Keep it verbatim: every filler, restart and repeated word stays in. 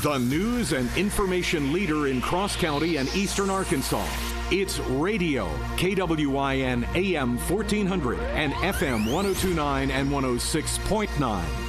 The news and information leader in Cross County and Eastern Arkansas. It's radio, K W I N A M fourteen hundred and F M one oh two point nine and one oh six point nine.